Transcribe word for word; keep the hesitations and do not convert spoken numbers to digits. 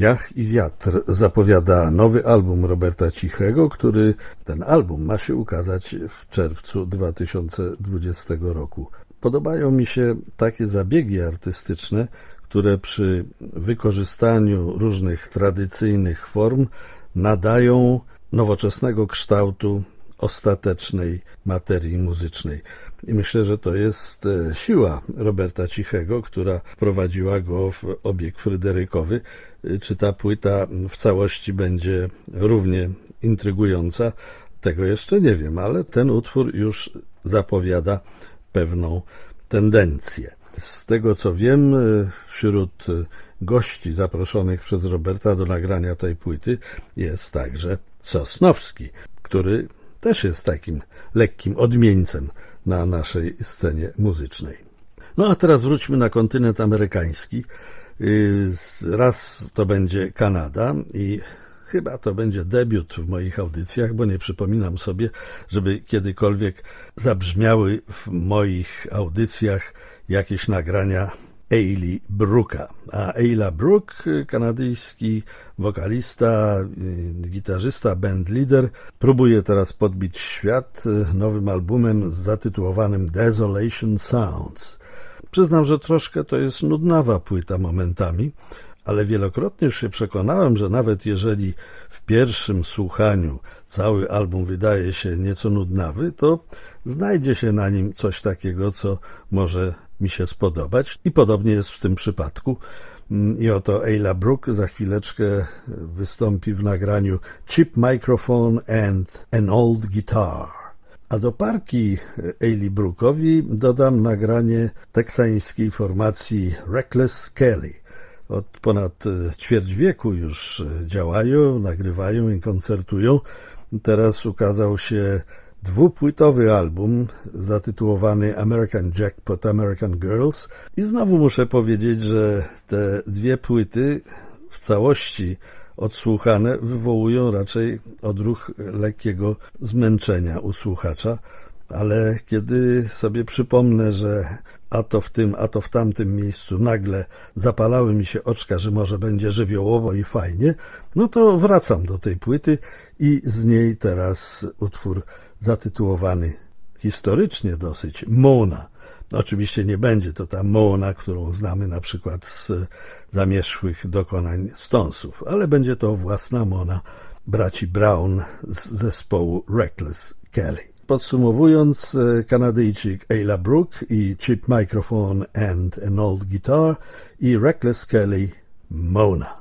Piach i wiatr zapowiada nowy album Roberta Cichego, który ten album ma się ukazać w czerwcu dwa tysiące dwudziestego roku. Podobają mi się takie zabiegi artystyczne, które przy wykorzystaniu różnych tradycyjnych form nadają nowoczesnego kształtu ostatecznej materii muzycznej. I myślę, że to jest siła Roberta Cichego, która wprowadziła go w obieg fryderykowy. Czy ta płyta w całości będzie równie intrygująca? Tego jeszcze nie wiem, ale ten utwór już zapowiada pewną tendencję. Z tego co wiem, wśród gości zaproszonych przez Roberta do nagrania tej płyty jest także Sosnowski, który też jest takim lekkim odmieńcem na naszej scenie muzycznej. No a teraz wróćmy na kontynent amerykański. Raz to będzie Kanada i chyba to będzie debiut w moich audycjach, bo nie przypominam sobie, żeby kiedykolwiek zabrzmiały w moich audycjach jakieś nagrania Ailey Brooka. A Ayla Brook, kanadyjski wokalista, gitarzysta, bandleader, próbuje teraz podbić świat nowym albumem zatytułowanym Desolation Sounds. Przyznam, że troszkę to jest nudnawa płyta momentami, ale wielokrotnie już się przekonałem, że nawet jeżeli w pierwszym słuchaniu cały album wydaje się nieco nudnawy, to znajdzie się na nim coś takiego, co może mi się spodobać i podobnie jest w tym przypadku. I oto Ayla Brook za chwileczkę wystąpi w nagraniu Cheap Microphone and an Old Guitar. A do parki Ailey Brookowi dodam nagranie teksańskiej formacji Reckless Kelly. Od ponad ćwierć wieku już działają, nagrywają i koncertują. Teraz ukazał się dwupłytowy album zatytułowany American Jackpot, American Girls i znowu muszę powiedzieć, że te dwie płyty w całości odsłuchane wywołują raczej odruch lekkiego zmęczenia u słuchacza, ale kiedy sobie przypomnę, że a to w tym, a to w tamtym miejscu nagle zapalały mi się oczka, że może będzie żywiołowo i fajnie, no to wracam do tej płyty i z niej teraz utwór zatytułowany historycznie dosyć Mona. Oczywiście nie będzie to ta Mona, którą znamy na przykład z zamierzchłych dokonań Stonesów, ale będzie to własna Mona braci Brown z zespołu Reckless Kelly. Podsumowując, Kanadyjczyk Ayla Brook i Cheap Microphone and an Old Guitar i Reckless Kelly Mona.